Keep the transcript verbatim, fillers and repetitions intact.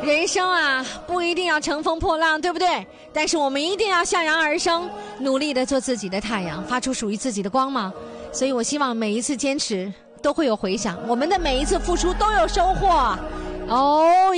人生啊，不一定要乘风破浪，对不对？但是我们一定要向阳而生，努力的做自己的太阳，发出属于自己的光芒。所以我希望每一次坚持都会有回响，我们的每一次付出都有收获哦。